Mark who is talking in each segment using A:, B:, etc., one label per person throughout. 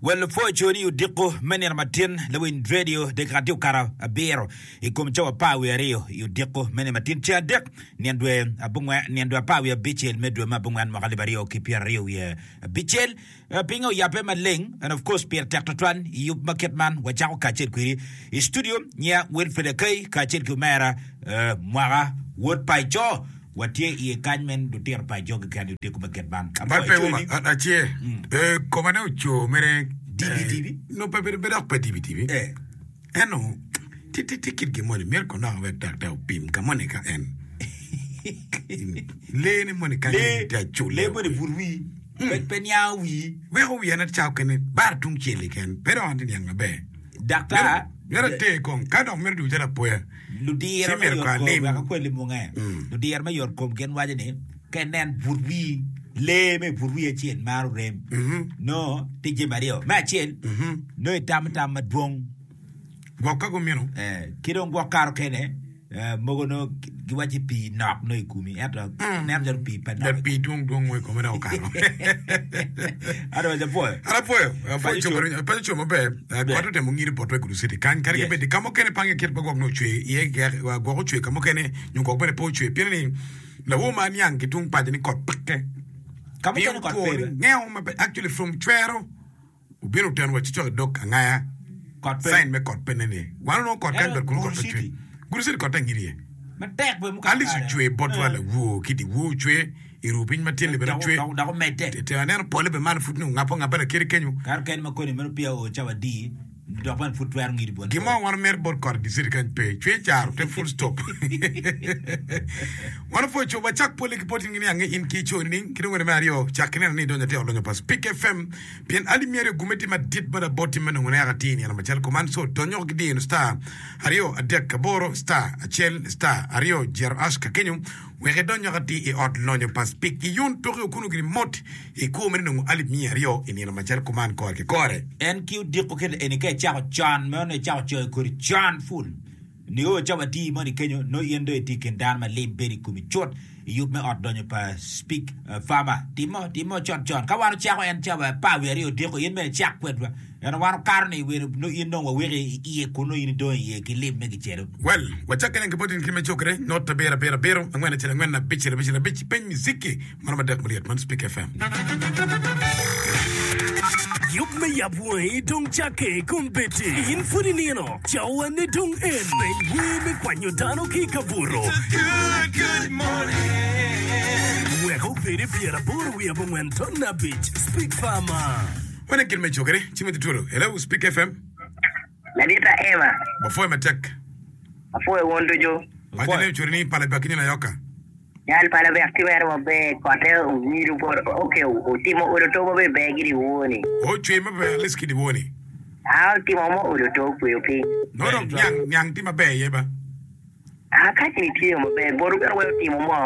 A: Well, for you diko many matin lewin radio de radio kara abero e kom chawa pa we rio you diko many matin cha dek niendwe abungwa niendwe pa we bichel medwe mabungwan makalibario kipia rio ye bichel pingo yape maleng and of course Pierre Tactotwan you market man wa chao kachel kwiri studio nya Wilfred Kay kachel kumera mwara word pai cho watie ye kanmen do ter pa jog kan do ko market man
B: Bape uma achie komane ucho mere
A: TV
B: no pepe pe TV no titi kit money mer ko na wek tak ta pim ka money ka en le ni money ka ni ta chu
A: le money burwi pe nya wi
B: we ho wi na cha ken bar tung chele ken pero andi yang be
A: dakta
B: yara te kon ka do mer du jara poya
A: ludier ko le monga ludier ma yor kom ken waje ne kenen burwi le me burwi e chien maru rem no tije mario ma chien no tam madwong
B: gwaka go mino
A: kidon gwakar kene mogono giwaji pi nok no ikumi ato nem jar pi pa
B: da pi dung we ko mena o karo
A: ado ja boy
B: pa chomo be kwato te mungiri potwe ku city kan kare be de kamo kene pange ket bagok no chwe ye ga go chwe kamo kene nyuko bene po chwe pirni la woman yang kitung pa ni kot pakke
A: kamo kene kot pe
B: ngeo ma actually from Twero ubiro ten wa chicho dok ngaya kot pe sign me kot pe ne wano no kot kan ber ku kot chwe Guru ko tangiri
A: ma tek be mu
B: ka ali chwe botwa la wo kiti wo chwe irupin matin le bere chwe
A: da ko mete
B: te aner pole be man futnu ngapo ngapana kiri kenyu
A: kar ken ma ko ni mer pia o chawa di do pan footwear ngiri bon
B: gima wan mer bot kor di sir kan pe chwe char te full stop wan fo choba chak pole ki potin ngini ange in ki cho ning kiri ngore mario chak ne ni do nyate olonyo pas Pick FM bien ali mere gumeti ma dit bada boti men ngone ya tini na machal command so tonyo gidi no star ario adek kaboro star achel star ario jer aska kenyu we donyo gati e ot lonyo pas pick yun to kunu gri mot e ko men no ali mi ario in na machal command ko ke kore
A: en ki diko ken en ke chao chan men chao choy kur chan full ni o chawa di moni kenyo no yendo e tiken dan ma le beri kumi chot you me ot donyo pa speak farmer timo chot ka wano chao en chawa pa we rio diko yen me chak kwetwa en wano karne we no yendo we e kono yin do ye ke le me ke chero
B: well wacha ken ke potin kime chokre not to bera ngwana chela ngwana bichira pen muziki manama dak muriat man Speak FM
C: Yup me yapwe dong chake kumbete in furinino chawa ne dong en we me kwanyo tano ki kaburo good morning we hope very piera buru we abon tonna beach Speak Farmer
B: wana kilme chokre chimeti turo hello Speak FM
D: Nadita Eva
B: before me tek
D: before wondo jo
B: wajane chorini pala bakini na yoka
D: Yal pala be activer mo be kote ngiru por okay utimo uroto be begiri woni
B: o chwe me be liski di woni
D: timo mo uroto pe
B: no nyang tima be yeba
D: ka ni timo mo be boru be wo timo mo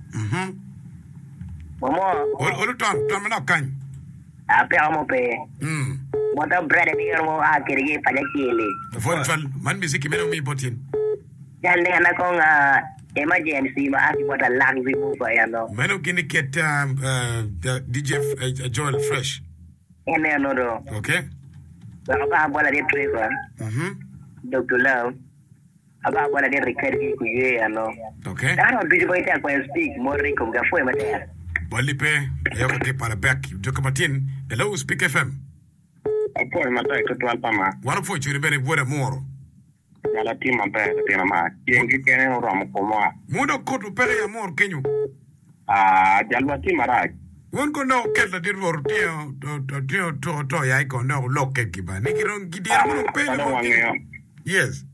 B: o ton me na kan
D: pe mo pe mo ta brother ni mo akiri pa jakile
B: fon man misiki me no mi botin
D: yal ne na ko emergency ma aki bota lang remove ya no
B: meno gini ket DJ Joel Fresh
D: ene no do
B: okay
D: ba bola de trigger Dr. Love aba bola de record ku ye ya no
B: okay
D: da no DJ boy ta ko speak more ko ga foi mate
B: bolipe yo ke para back documentin hello Speak FM
D: etel mata ko to alpama
B: wala fo chiri bene bore moro
D: la tima pe tina ma yengi kene no ram ko mo
B: mudo kotu pere ya mor kenyu
D: jalwa tima ra
B: won ko no kella dir wor to ya ko no lokke kiba ni kiron gidia mo pe yes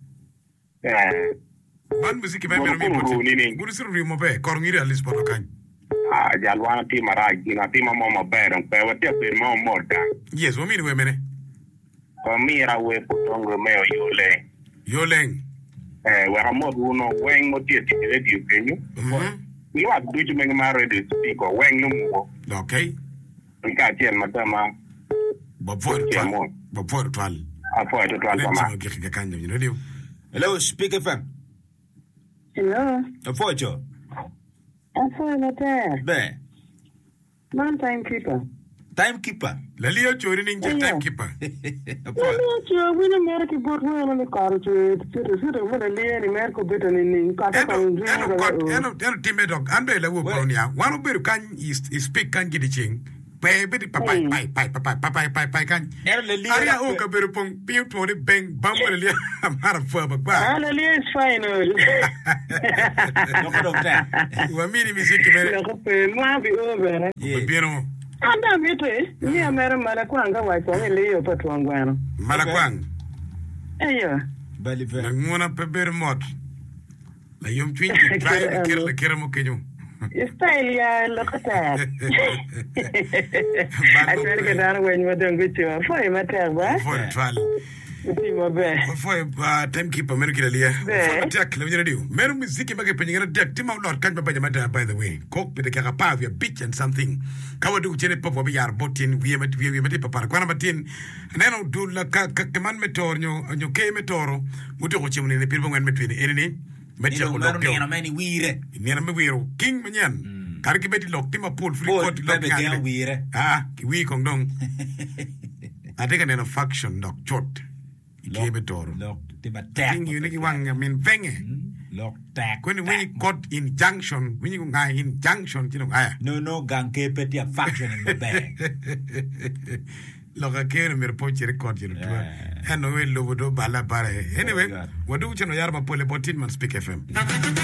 B: ban musiki be me mi poti guru siru mo be kor ngiri alis poto kan
D: jalwa tima ra gina tima mo be ron pe wa te pe mo da
B: yes wo mi we mene
D: ko mi ra we potongo me
B: Yoleng.
D: We are more no when what you radio venue. You are doing me married speak or when no more.
B: Okay.
D: We can't tell madama.
B: Before 12.
D: After 12.
A: Hello, Speak FM.
E: Hello.
A: After you.
E: After that.
A: Be.
E: Long time people.
A: timekeeper.
B: La Leo chori ning timekeeper.
E: Yo win America but when on the car to when a lady in America better in
B: Eno time dog anbe la wo bronia. One of you can speak can get the ching. Baby papa kan. Aria o ka beru pong piu to the bang bambo le amara fo ba.
E: Hallelujah is final.
B: Wa mini music mere.
E: Mo bi over.
B: Bieno.
E: Anda mite. Ni amera mara kwanga wa to le yo patwangwana.
B: Mara kwang.
E: Eyo.
A: Bali fe.
B: Ngona pe ber mod. La yom twin try le kera mo kenyo.
E: Style ya lokata. Atwer ke dar wen mo don gicho. Foi mater ba.
B: For trial.
E: Ti mo be.
B: For timekeeper America lia. For attack le radio. Meru muziki mage penyera deck tim out lord kan ba mata by the way. Kok pe de ka pa via bitch and something. Kawa du chene pop bi yar botin we met papa kwana matin. Neno du la ka man metornyo nyo ke metoro. Muto ko chimne ne pirbo ngwan metwini enini. Metia ko lok yo. Nena me wiro king manyan. Karki beti lok tima pool free court lok ngane. Ki wi kong dong. Ateka nena faction dok chot. Ikebe toro.
A: Lok tima tak.
B: King yuniki wang min venge.
A: Lok tak.
B: When we court injunction, when you go injunction, you know,
A: No gang ke peti a faction in the bag.
B: Loka kero mere pochi record you know. Ano we lobo do bala bare. Anyway, wadu chano yarba pole botin man Speak FM.